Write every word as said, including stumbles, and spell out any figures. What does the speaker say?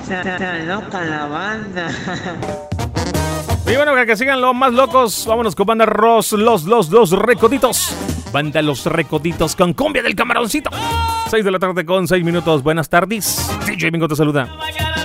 Está loca la banda. Y bueno, para que sigan los más locos, vámonos con banda Ross, los, los, los Recoditos. Banda Los Recoditos con cumbia del Camaroncito. seis de la tarde con seis minutos. Buenas tardes. D J Mingo te saluda.